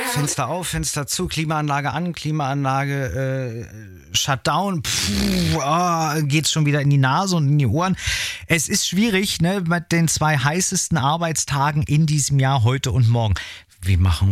Fenster auf, Fenster zu, Klimaanlage an, Klimaanlage Shutdown. Geht's schon wieder in die Nase und in die Ohren. Es ist schwierig, ne, mit den 2 heißesten Arbeitstagen in diesem Jahr, heute und morgen. Wir machen